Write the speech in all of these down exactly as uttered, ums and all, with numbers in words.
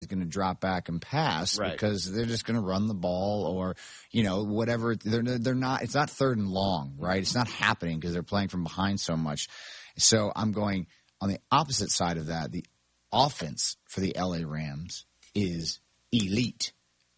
going to drop back and pass Right. because they're just going to run the ball or, you know, whatever. They're, they're not, it's not third and long, right? It's not happening because they're playing from behind so much. So I'm going on the opposite side of that. The offense for the L A Rams is elite.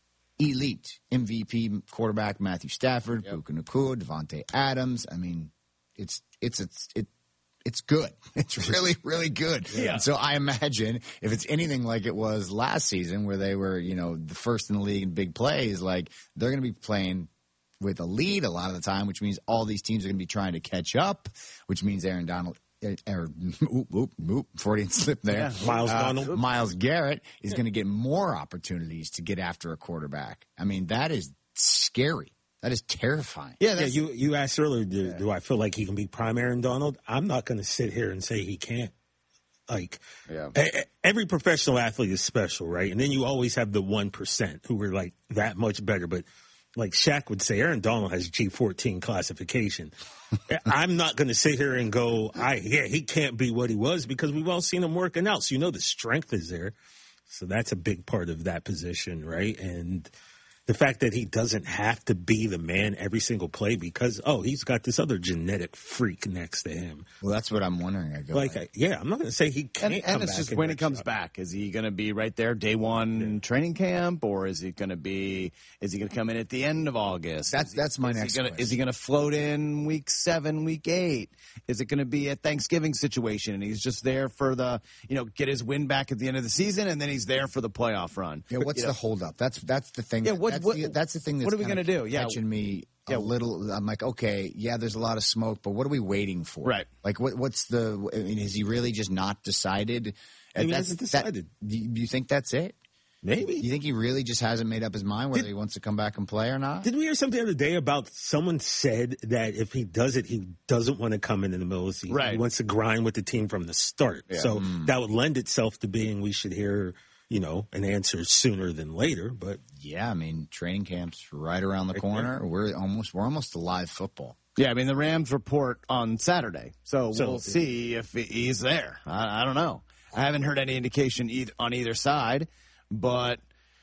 Elite. M V P quarterback Matthew Stafford, Yep. Puka Nacua, Devontae Adams. I mean, it's, it's, it's, it, It's good. It's really, really good. Yeah. So I imagine if it's anything like it was last season where they were, you know, the first in the league in big plays, like they're going to be playing with a lead a lot of the time, which means all these teams are going to be trying to catch up, which means Aaron Donald, or oop, oop, oop, Freudian slip there. Yeah. Miles Uh, Donald. Myles Garrett is going to get more opportunities to get after a quarterback. I mean, that is scary. That is terrifying. Yeah, Yeah, that's, you you asked earlier, do, do I feel like he can be prime Aaron Donald? I'm not going to sit here and say he can't. Like, Yeah. e- e- every professional athlete is special, right? And then you always have the one percent who are like that much better. But like Shaq would say, Aaron Donald has G fourteen classification. I'm not going to sit here and go, I yeah, he can't be what he was because we've all seen him working out. So you know the strength is there. So that's a big part of that position, right? And the fact that he doesn't have to be the man every single play because, oh, he's got this other genetic freak next to him. Well, that's what I'm wondering. I go, Like, I, yeah, I'm not going to say he can't and, come and it's back just in when he that comes shot. back. Is he going to be right there day one training camp, or is he going to be? Is he going to come in at the end of August? That's- Is he- that's my is he next gonna- question. Is he going to float in week seven, week eight? Is it going to be a Thanksgiving situation, and he's just there for the, you know, get his win back at the end of the season, and then he's there for the playoff run? Yeah, what's You the know, holdup? That's that's the thing. Yeah, what- that's, what- the, that's the thing. That's what are we kinda gonna do? Yeah. catching me a Yeah. little. I'm like, okay, yeah, there's a lot of smoke, but what are we waiting for? Right. Like, what what's the? I mean, is he really just not decided? Maybe he That's- hasn't that- decided. do you do you think that's it? Maybe. You think he really just hasn't made up his mind whether Did- he wants to come back and play or not? Did we hear something the other day about someone said that if he does it, he doesn't want to come in in the middle of the season. Right. He wants to grind with the team from the start. So that would lend itself to being we should hear, you know, an answer sooner than later. But Yeah, I mean, training camp's right around the corner. We're almost we're almost to live football. Yeah, I mean the Rams report on Saturday, so, So- we'll see if he's there. I, I don't know. I haven't heard any indication either, on either side, but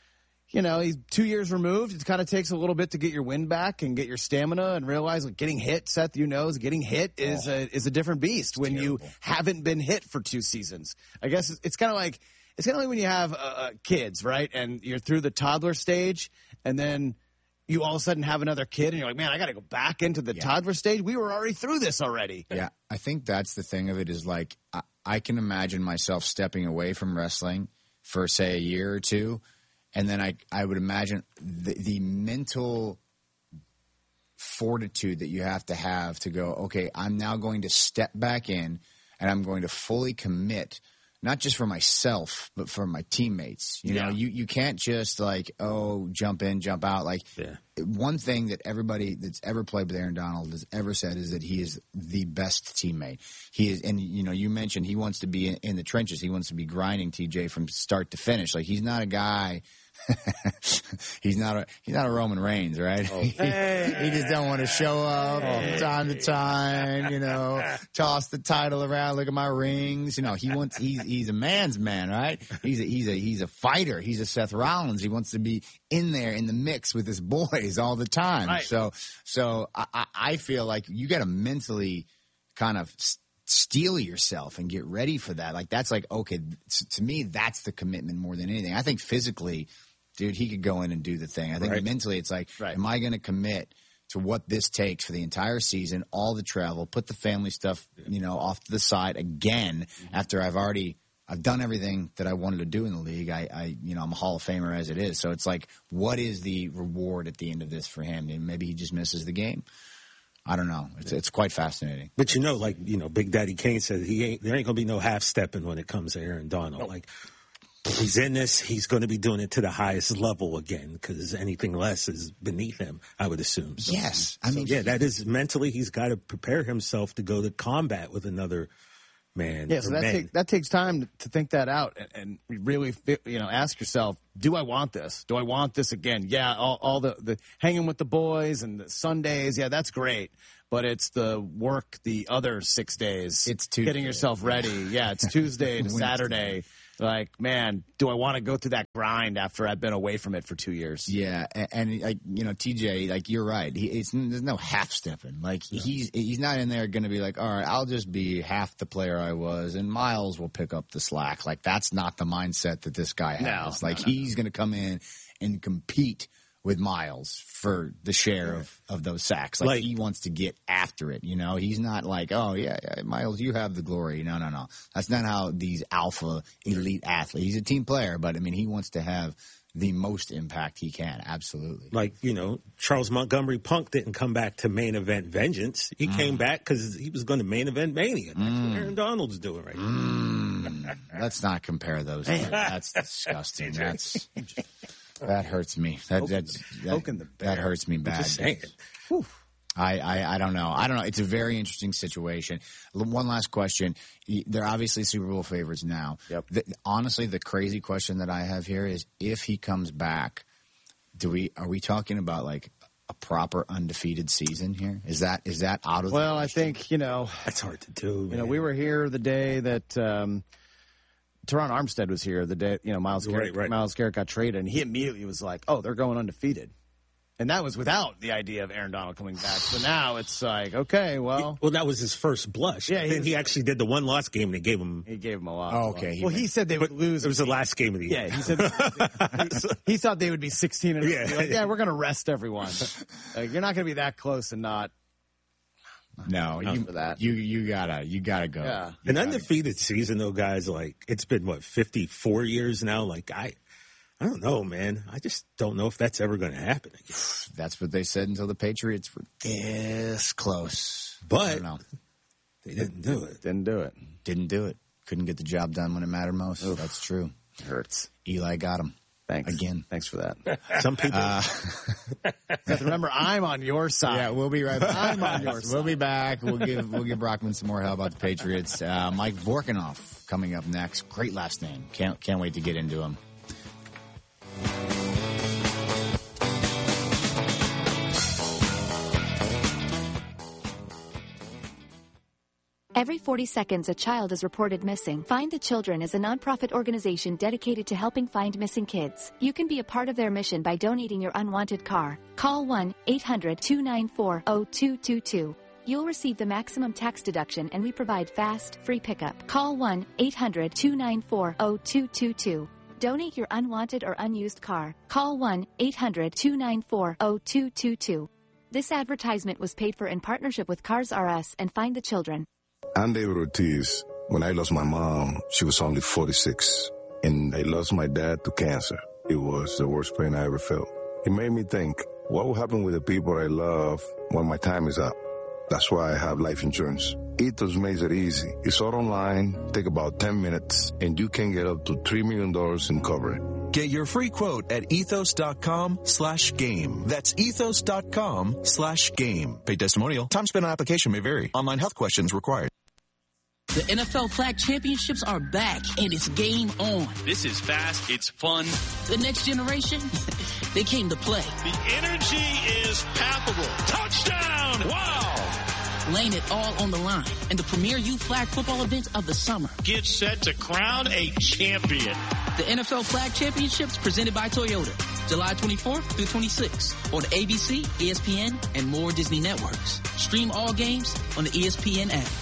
you know he's two years removed. It kind of takes a little bit to get your wind back and get your stamina and realize like getting hit. Seth, you know, is getting hit is a is a different beast when you haven't been hit for two seasons. I guess it's, it's kind of like it's kind of like when you have uh, uh, kids, right? And you're through the toddler stage, and then you all of a sudden have another kid, and you're like, man, I got to go back into the toddler stage. We were already through this already. Yeah, I think that's the thing of it is like I, I can imagine myself stepping away from wrestling for say a year or two, and then I I would imagine the, the mental fortitude that you have to have to go, okay, I'm now going to step back in and I'm going to fully commit, not just for myself, but for my teammates. You know, Yeah. you, you can't just like, oh, jump in, jump out. Like Yeah. one thing that everybody that's ever played with Aaron Donald has ever said is that he is the best teammate. He is, and you know, you mentioned he wants to be in, in the trenches. He wants to be grinding T J from start to finish. Like he's not a guy. he's not a he's not a Roman Reigns, right? he, he just don't want to show up from time to time, you know, toss the title around. Look at my rings, you know. He wants he's he's a man's man, right? He's a, he's a he's a fighter. He's a Seth Rollins. He wants to be in there in the mix with his boys all the time. Right. So so I, I I feel like you got to mentally kind of s- steel yourself and get ready for that. Like that's like okay, to me that's the commitment more than anything. I think physically. Dude, he could go in and do the thing. I think Right. mentally it's like, Right. am I going to commit to what this takes for the entire season, all the travel, put the family stuff, you know, off to the side again after I've already I've done everything that I wanted to do in the league. I, I you know, I'm a Hall of Famer as it is. So it's like, what is the reward at the end of this for him? And maybe he just misses the game. I don't know. It's it's quite fascinating. But you know, like, you know, Big Daddy Kane said he ain't there ain't gonna be no half stepping when it comes to Aaron Donald. Like if he's in this, he's going to be doing it to the highest level again because anything less is beneath him, I would assume. So, Yes. I so, mean, yeah, that is mentally he's got to prepare himself to go to combat with another man. Yeah, so or that, men. take, that takes time to think that out and, and really, fi- you know, ask yourself, do I want this? Do I want this again? Yeah, all, all the, the hanging with the boys and the Sundays, yeah, that's great. But it's the work the other six days. It's Tuesday. Getting yourself ready. Yeah, it's Tuesday to Wednesday. Saturday. Like, man, do I want to go through that grind after I've been away from it for two years? Yeah, and, and like you know, T J, like you're right. He, it's, there's no half stepping. Like yeah. he's he's not in there going to be like, all right, I'll just be half the player I was, and Miles will pick up the slack. Like that's not the mindset that this guy has. No, like no, no, he's no. going to come in and compete with Miles for the share yeah. of, of those sacks. Like, like he wants to get after it, you know. He's not like, oh yeah, yeah, Miles, you have the glory. No, no, no. That's not how these alpha elite athletes. He's a team player, but I mean, he wants to have the most impact he can. Absolutely. Like, you know, Charles Montgomery Punk didn't come back to main event vengeance. He mm. came back because he was going to main event Mania. That's mm. what Aaron Donald's doing right now. Mm. Let's not compare those. That's disgusting. That's that hurts me. That Poking that's the, poking that, the that hurts me bad. Just saying. I, I, I don't know. I don't know. It's a very interesting situation. One last question. They're obviously Super Bowl favorites now. Yep. The, honestly, the crazy question that I have here is if he comes back, do we are we talking about like a proper undefeated season here? Is that is that out of well, the I think, you know, that's hard to do. You man. know, we were here the day that um, Teron Armstead was here. The day, you know, Myles Garrett, right, right. Myles Garrett got traded, and he immediately was like, "Oh, they're going undefeated." And that was without the idea of Aaron Donald coming back. So now it's like, okay, well. Well, that was his first blush. Yeah, he, then he actually did the one loss game, and they gave him. He gave him a lot. Oh, okay. He well, he said they would lose. It was the last game of the year. Yeah, he said he, he thought they would be sixteen and yeah, like, yeah, we're going to rest everyone. Like, you're not going to be that close and not. No, you, for that. you you gotta you gotta go. Yeah. You An gotta undefeated go. season, though, guys. Like it's been what fifty-four years now. Like I. I don't know, man. I just don't know if that's ever going to happen again. That's what they said until the Patriots were this close. But I don't know. They didn't do it. Didn't do it. Didn't do it. Couldn't get the job done when it mattered most. Oof. That's true. It hurts. Eli got him. Thanks. Again. Thanks for that. Some people. Uh, remember, I'm on your side. Yeah, we'll be right back. I'm on your side. We'll be back. We'll give we'll give Brockman some more help about the Patriots. Uh, Mike Vorkunov coming up next. Great last name. Can't can't wait to get into him. Every forty seconds, a child is reported missing. Find the Children is a nonprofit organization dedicated to helping find missing kids. You can be a part of their mission by donating your unwanted car. Call one eight hundred two nine four zero two two two. You'll receive the maximum tax deduction, and we provide fast, free pickup. Call one eight hundred two nine four zero two two two. Donate your unwanted or unused car. Call one eight hundred two nine four zero two two two. This advertisement was paid for in partnership with Cars R Us and Find the Children. I'm David Ortiz. When I lost my mom, she was only forty-six, and I lost my dad to cancer. It was the worst pain I ever felt. It made me think, what will happen with the people I love when my time is up? That's why I have life insurance. Ethos makes it easy. It's all online, take about ten minutes, and you can get up to three million dollars in coverage. Get your free quote at ethos.com slash game. That's ethos.com slash game. Paid testimonial. Time spent on application may vary. Online health questions required. The N F L Flag Championships are back, and it's game on. This is fast. It's fun. The next generation, they came to play. The energy is palpable. Touchdown! Wow! Laying it all on the line in the premier youth flag football event of the summer. Get set to crown a champion. The N F L Flag Championships presented by Toyota. July twenty-fourth through twenty-sixth on A B C, E S P N, and more Disney networks. Stream all games on the E S P N app.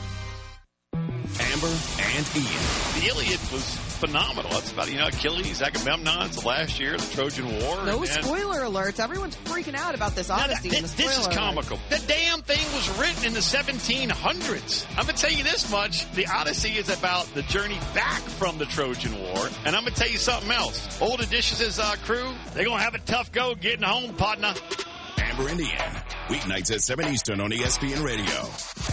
Amber and Ian. The Iliad was phenomenal. That's about, you know, Achilles, Agamemnon, the last year, the Trojan War. No and, spoiler alerts. Everyone's freaking out about this Odyssey. Now, and the this spoiler is comical. alert. The damn thing was written in the seventeen hundreds. I'm going to tell you this much. The Odyssey is about the journey back from the Trojan War. And I'm going to tell you something else. Old Odysseus' uh, crew, they're going to have a tough go getting home, partner. Amber and Ian. Weeknights at seven Eastern on E S P N Radio.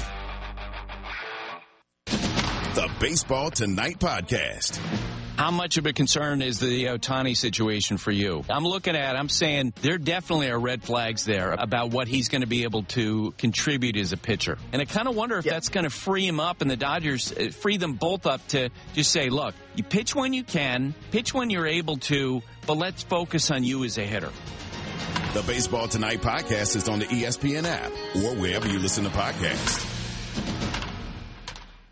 The Baseball Tonight Podcast. How much of a concern is the Ohtani situation for you? I'm looking at, I'm saying there definitely are red flags there about what he's going to be able to contribute as a pitcher. And I kind of wonder if yep. that's going to free him up and the Dodgers uh, free them both up to just say, look, you pitch when you can, pitch when you're able to, but let's focus on you as a hitter. The Baseball Tonight Podcast is on the E S P N app or wherever you listen to podcasts.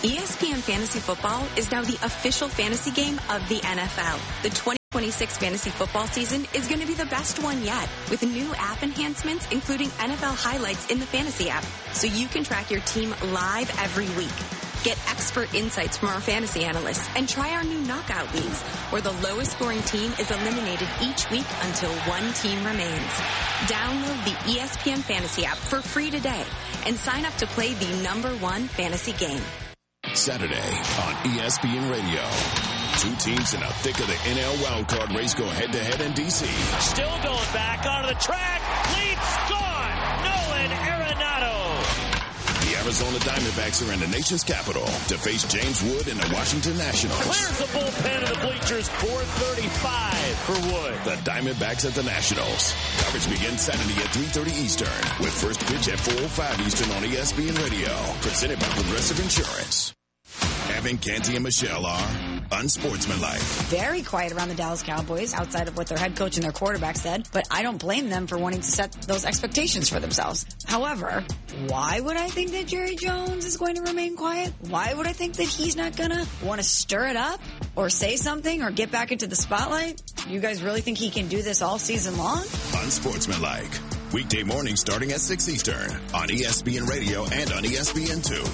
E S P N Fantasy Football is now the official fantasy game of the N F L. The twenty twenty-six fantasy football season is going to be the best one yet, with new app enhancements, including N F L highlights in the fantasy app, so you can track your team live every week. Get expert insights from our fantasy analysts and try our new knockout leagues, where the lowest scoring team is eliminated each week until one team remains. Download the E S P N Fantasy app for free today and sign up to play the number one fantasy game. Saturday on E S P N Radio. Two teams in the thick of the N L wildcard race go head-to-head in D C. Still going back onto the track. Leaps gone. Nolan Arenado. The Arizona Diamondbacks are in the nation's capital to face James Wood and the Washington Nationals. Clears the bullpen of the bleachers. four thirty-five for Wood. The Diamondbacks at the Nationals. Coverage begins Saturday at three thirty Eastern with first pitch at four oh five Eastern on E S P N Radio. Presented by Progressive Insurance. Evan, Canty, and Michelle are unsportsmanlike. Very quiet around the Dallas Cowboys outside of what their head coach and their quarterback said, but I don't blame them for wanting to set those expectations for themselves. However, why would I think that Jerry Jones is going to remain quiet? Why would I think that he's not going to want to stir it up or say something or get back into the spotlight? You guys really think he can do this all season long? Unsportsmanlike. Weekday mornings starting at six Eastern on E S P N Radio and on E S P N two.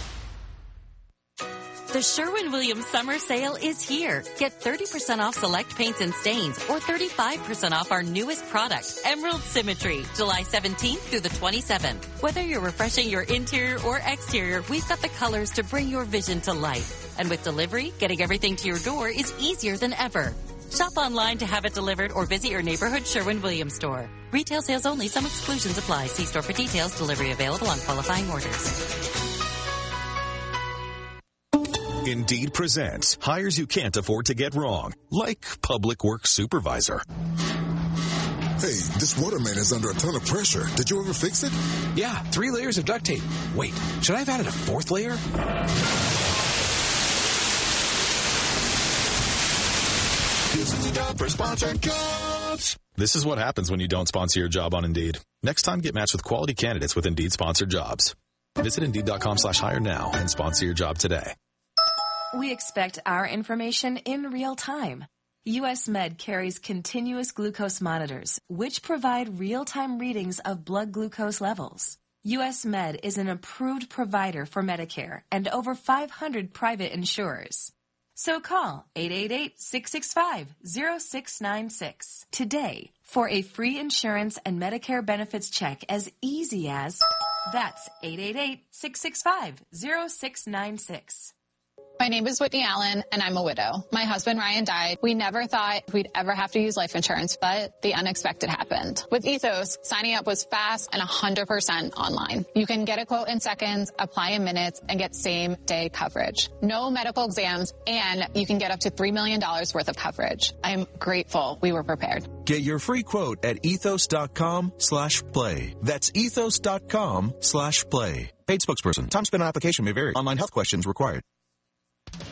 The Sherwin-Williams summer sale is here. Get thirty percent off select paints and stains or thirty-five percent off our newest product, Emerald Symmetry, July seventeenth through the twenty-seventh. Whether you're refreshing your interior or exterior, we've got the colors to bring your vision to life. And with delivery, getting everything to your door is easier than ever. Shop online to have it delivered or visit your neighborhood Sherwin-Williams store. Retail sales only. Some exclusions apply. See store for details. Delivery available on qualifying orders. Indeed presents hires you can't afford to get wrong, like public works supervisor. Hey, this waterman is under a ton of pressure. Did you ever fix it? Yeah, three layers of duct tape. Wait, should I have added a fourth layer? This is the job for sponsored jobs. This is what happens when you don't sponsor your job on Indeed. Next time, get matched with quality candidates with Indeed sponsored jobs. Visit Indeed.com slash hire now and sponsor your job today. We expect our information in real time. U S Med carries continuous glucose monitors, which provide real-time readings of blood glucose levels. U S Med is an approved provider for Medicare and over five hundred private insurers. So call eight eight eight, six six five, zero six nine six today for a free insurance and Medicare benefits check as easy as, that's eight eight eight, six six five, zero six nine six. My name is Whitney Allen, and I'm a widow. My husband, Ryan, died. We never thought we'd ever have to use life insurance, but the unexpected happened. With Ethos, signing up was fast and one hundred percent online. You can get a quote in seconds, apply in minutes, and get same-day coverage. No medical exams, and you can get up to three million dollars worth of coverage. I'm grateful we were prepared. Get your free quote at ethos.com slash play. That's ethos.com slash play. Paid spokesperson. Time spent on application may vary. Online health questions required.